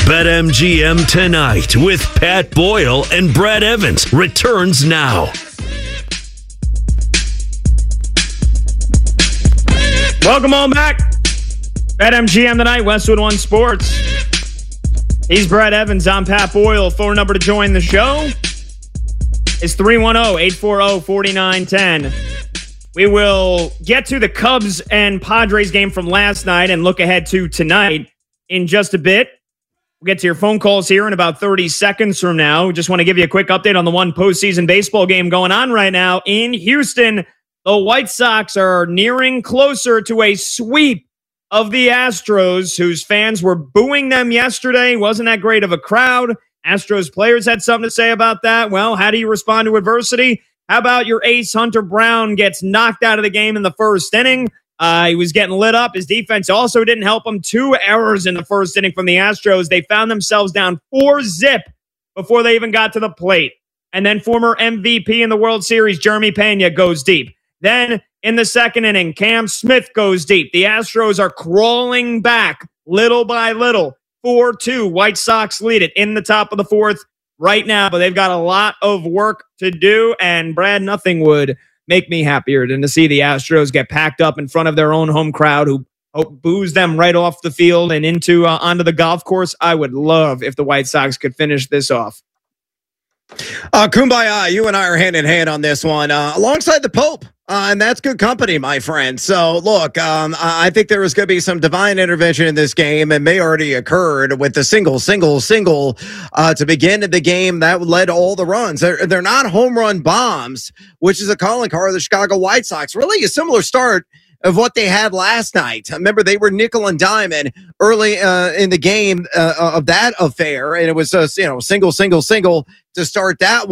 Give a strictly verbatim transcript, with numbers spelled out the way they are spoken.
BetMGM Tonight with Pat Boyle and Brad Evans returns now. Welcome on back. BetMGM Tonight, Westwood One Sports. He's Brad Evans. I'm Pat Boyle. Phone number to join the show is three one zero, eight four zero, four nine one zero. We will get to the Cubs and Padres game from last night and look ahead to tonight in just a bit. We'll get to your phone calls here in about thirty seconds from now. Just want to give you a quick update on the one postseason baseball game going on right now in Houston. The White Sox are nearing closer to a sweep of the Astros, whose fans were booing them yesterday. Wasn't that great of a crowd. Astros players had something to say about that. Well, how do you respond to adversity? How about your ace, Hunter Brown, gets knocked out of the game in the first inning? Uh, he was getting lit up. His defense also didn't help him. Two errors in the first inning from the Astros. They found themselves down four zip before they even got to the plate. And then former M V P in the World Series, Jeremy Pena, goes deep. Then in the second inning, Cam Smith goes deep. The Astros are crawling back little by little. four two, White Sox lead it in the top of the fourth right now, but they've got a lot of work to do, and Brad, nothing would make me happier than to see the Astros get packed up in front of their own home crowd who oh, boos them right off the field and into uh, onto the golf course. I would love if the White Sox could finish this off. Uh, Kumbaya, you and I are hand in hand on this one, uh, alongside the Pope. Uh, and that's good company, my friend. So, look, um, I think there was going to be some divine intervention in this game, and may already occurred with the single, single, single uh, to begin the game that led all the runs. They're, they're not home run bombs, which is a calling card of the Chicago White Sox. Really a similar start of what they had last night. Remember, they were nickel and diamond early uh, in the game uh, of that affair, and it was a you know single, single, single to start that one.